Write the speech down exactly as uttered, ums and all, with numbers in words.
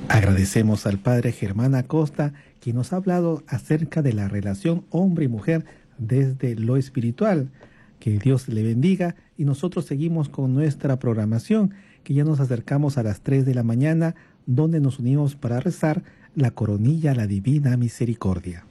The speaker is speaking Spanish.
Agradecemos al Padre Germán Acosta, quien nos ha hablado acerca de la relación hombre y mujer desde lo espiritual. Que Dios le bendiga y nosotros seguimos con nuestra programación, que ya nos acercamos a las tres de la mañana, donde nos unimos para rezar la coronilla a la Divina Misericordia.